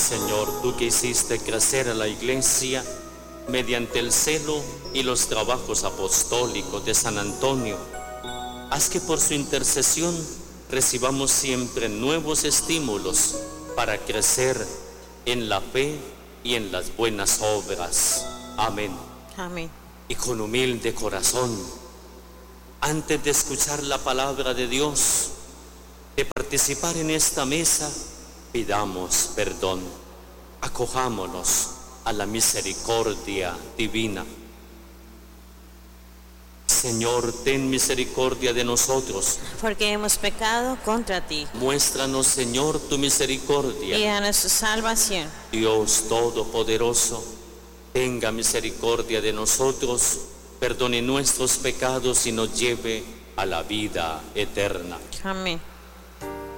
Señor, tú que hiciste crecer a la Iglesia mediante el celo y los trabajos apostólicos de San Antonio, haz que por su intercesión recibamos siempre nuevos estímulos para crecer en la fe y en las buenas obras. Amén. Amén. Y con humilde corazón, antes de escuchar la palabra de Dios, de participar en esta mesa, pidamos perdón. Acojámonos a la misericordia divina. Señor, ten misericordia de nosotros. Porque hemos pecado contra ti. Muéstranos, Señor, tu misericordia. Y a nuestra salvación. Dios Todopoderoso, tenga misericordia de nosotros, perdone nuestros pecados y nos lleve a la vida eterna. Amén.